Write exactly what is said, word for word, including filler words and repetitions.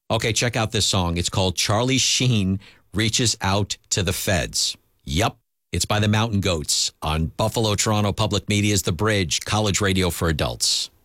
Okay, check out this song. It's called Charlie Sheen Reaches Out to the Feds. Yup. It's by the Mountain Goats on Buffalo Toronto Public Media's The Bridge, college radio for adults.